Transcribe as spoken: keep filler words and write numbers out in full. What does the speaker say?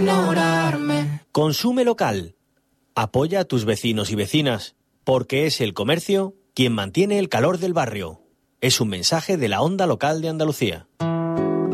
ignorarme. Consume local. Apoya a tus vecinos y vecinas, porque es el comercio quien mantiene el calor del barrio. Es un mensaje de la Onda Local de Andalucía.